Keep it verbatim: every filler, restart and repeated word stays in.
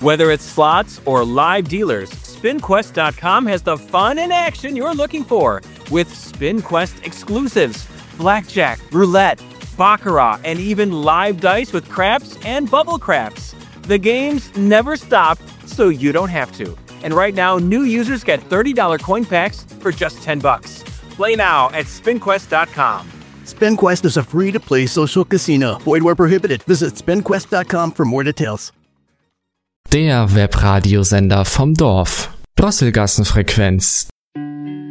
Whether it's slots or live dealers, spin quest dot com has the fun and action you're looking for with SpinQuest exclusives, blackjack, roulette, baccarat, and even live dice with craps and bubble craps. The games never stop, so you don't have to. And right now, new users get thirty dollars coin packs for just ten bucks. Play now at spin quest dot com. SpinQuest is a free-to-play social casino. Void where prohibited. Visit spin quest dot com for more details. Der Webradiosender vom Dorf. Drosselgassenfrequenz.